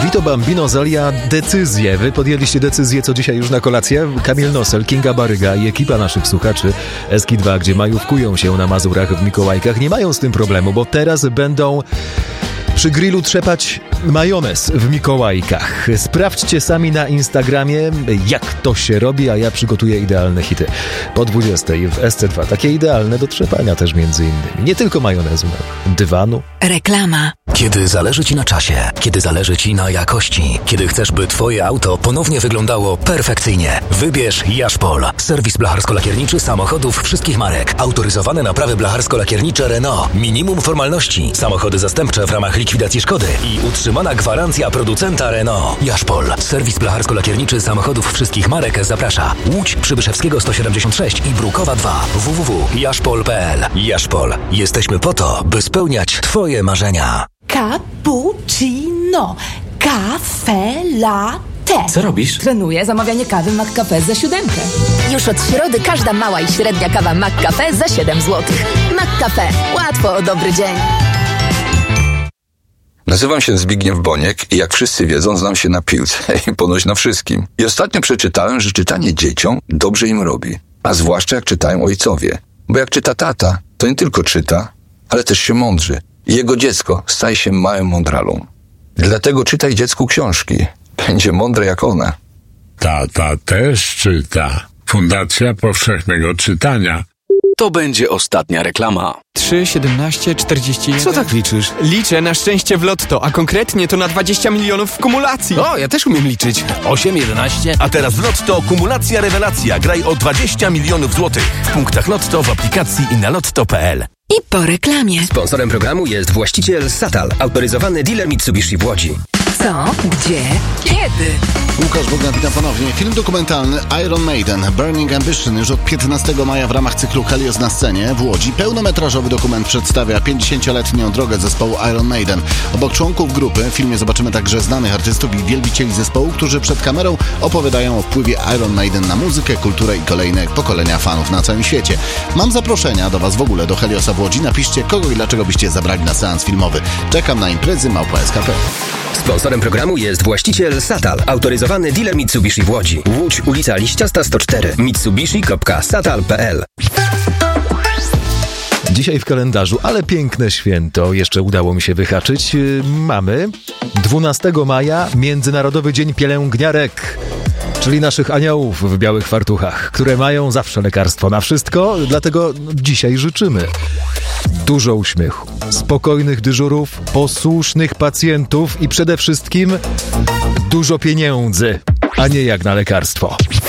Vito Bambino Zolia decyzję. Wy podjęliście decyzję, co dzisiaj już na kolację. Kamil Nosel, Kinga Baryga i ekipa naszych słuchaczy Eski2, gdzie majówkują się na Mazurach w Mikołajkach, nie mają z tym problemu, bo teraz będą przy grillu trzepać majonez w Mikołajkach. Sprawdźcie sami na Instagramie, jak to się robi, a ja przygotuję idealne hity. Po 20 w SC2. Takie idealne do trzepania też między innymi. Nie tylko majonezu, dywanu. Reklama. Kiedy zależy Ci na czasie, kiedy zależy Ci na jakości, kiedy chcesz, by Twoje auto ponownie wyglądało perfekcyjnie, wybierz Jaszpol. Serwis blacharsko-lakierniczy samochodów wszystkich marek. Autoryzowane naprawy blacharsko-lakiernicze Renault. Minimum formalności. Samochody zastępcze w ramach likwidacji szkody i utrzymana gwarancja producenta Renault. Jaszpol. Serwis blacharsko-lakierniczy samochodów wszystkich marek zaprasza. Łódź, Przybyszewskiego 176 i Brukowa 2. www.jaszpol.pl. Jaszpol. Jesteśmy po to, by spełniać Twoje marzenia. Cappuccino, kafe latte. Co robisz? Trenuję zamawianie kawy McCafe za 7. Już od środy każda mała i średnia kawa McCafe za 7 zł. McCafe. Łatwo o dobry dzień. Nazywam się Zbigniew Boniek i jak wszyscy wiedzą, znam się na piłce i ponoć na wszystkim. I ostatnio przeczytałem, że czytanie dzieciom dobrze im robi. A zwłaszcza jak czytają ojcowie. Bo jak czyta tata, to nie tylko czyta, ale też się mądrzy. I jego dziecko staje się małym mądralą. Dlatego czytaj dziecku książki. Będzie mądre jak ona. Tata też czyta. Fundacja Powszechnego Czytania. To będzie ostatnia reklama. 3, 17, 41... Co tak liczysz? Liczę na szczęście w lotto, a konkretnie to na 20 milionów w kumulacji. O, ja też umiem liczyć. 8, 11... A teraz w Lotto kumulacja rewelacja. Graj o 20 milionów złotych. W punktach Lotto, w aplikacji i na lotto.pl. I po reklamie. Sponsorem programu jest właściciel Satal, autoryzowany dealer Mitsubishi w Łodzi. Co? Gdzie? Kiedy? Łukasz Bogdan, witam ponownie. Film dokumentalny Iron Maiden Burning Ambition już od 15 maja w ramach cyklu Helios na scenie w Łodzi. Pełnometrażowy dokument przedstawia 50-letnią drogę zespołu Iron Maiden. Obok członków grupy w filmie zobaczymy także znanych artystów i wielbicieli zespołu, którzy przed kamerą opowiadają o wpływie Iron Maiden na muzykę, kulturę i kolejne pokolenia fanów na całym świecie. Mam zaproszenia do Was w ogóle do Heliosa w Łodzi. Napiszcie, kogo i dlaczego byście zabrali na seans filmowy. Czekam na imprezy @sk.pl. Sponsorem programu jest właściciel Satal, autoryzowany dealer Mitsubishi w Łodzi. Łódź, ulica Liściasta 104, mitsubishi.satal.pl. Dzisiaj w kalendarzu, ale piękne święto, jeszcze udało mi się wyhaczyć. Mamy 12 maja Międzynarodowy Dzień Pielęgniarek, czyli naszych aniołów w białych fartuchach, które mają zawsze lekarstwo na wszystko, dlatego dzisiaj życzymy dużo uśmiechu, spokojnych dyżurów, posłusznych pacjentów i przede wszystkim dużo pieniędzy, a nie jak na lekarstwo.